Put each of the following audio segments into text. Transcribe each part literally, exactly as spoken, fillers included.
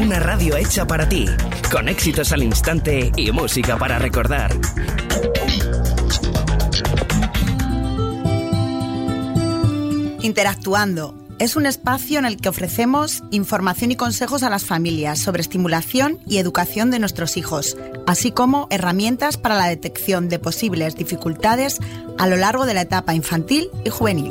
Una radio hecha para ti, con éxitos al instante y música para recordar. Interactuando es un espacio en el que ofrecemos información y consejos a las familias sobre estimulación y educación de nuestros hijos, así como herramientas para la detección de posibles dificultades a lo largo de la etapa infantil y juvenil.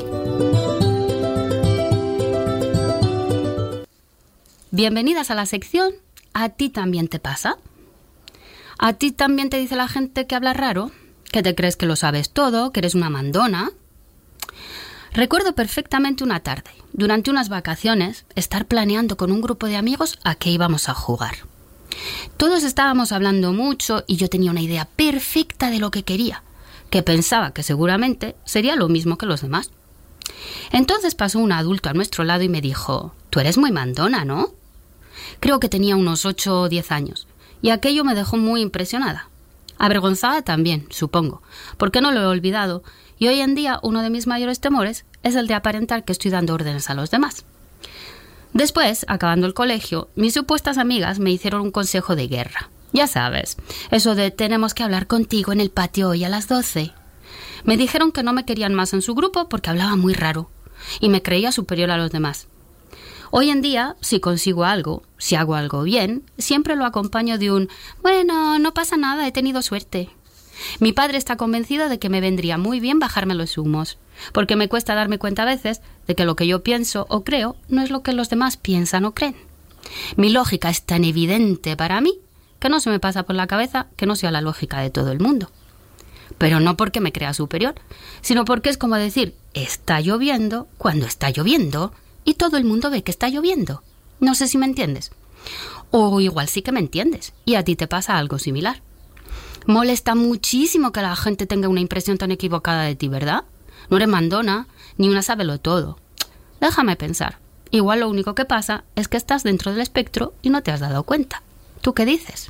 Bienvenidas a la sección ¿A ti también te pasa? ¿A ti también te dice la gente que hablas raro? ¿Que te crees que lo sabes todo? ¿Que eres una mandona? Recuerdo perfectamente una tarde, durante unas vacaciones, estar planeando con un grupo de amigos a qué íbamos a jugar. Todos estábamos hablando mucho y yo tenía una idea perfecta de lo que quería, que pensaba que seguramente sería lo mismo que los demás. Entonces pasó un adulto a nuestro lado y me dijo: «Tú eres muy mandona, ¿no?». Creo que tenía unos ocho o diez años, y aquello me dejó muy impresionada. Avergonzada también, supongo, porque no lo he olvidado, y hoy en día uno de mis mayores temores es el de aparentar que estoy dando órdenes a los demás. Después, acabando el colegio, mis supuestas amigas me hicieron un consejo de guerra. Ya sabes, eso de tenemos que hablar contigo en el patio hoy a las doce. Me dijeron que no me querían más en su grupo porque hablaba muy raro, y me creía superior a los demás. Hoy en día, si consigo algo, si hago algo bien, siempre lo acompaño de un «bueno, no pasa nada, he tenido suerte». Mi padre está convencido de que me vendría muy bien bajarme los humos, porque me cuesta darme cuenta a veces de que lo que yo pienso o creo no es lo que los demás piensan o creen. Mi lógica es tan evidente para mí que no se me pasa por la cabeza que no sea la lógica de todo el mundo. Pero no porque me crea superior, sino porque es como decir «está lloviendo» cuando está lloviendo y todo el mundo ve que está lloviendo. No sé si me entiendes. O igual sí que me entiendes y a ti te pasa algo similar. Molesta muchísimo que la gente tenga una impresión tan equivocada de ti, ¿verdad? No eres mandona, ni una sabelotodo. Déjame pensar. Igual lo único que pasa es que estás dentro del espectro y no te has dado cuenta. ¿Tú qué dices?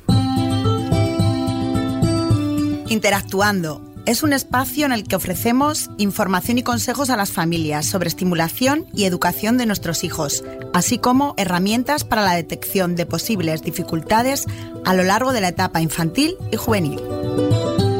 Interactuando es un espacio en el que ofrecemos información y consejos a las familias sobre estimulación y educación de nuestros hijos, así como herramientas para la detección de posibles dificultades a lo largo de la etapa infantil y juvenil.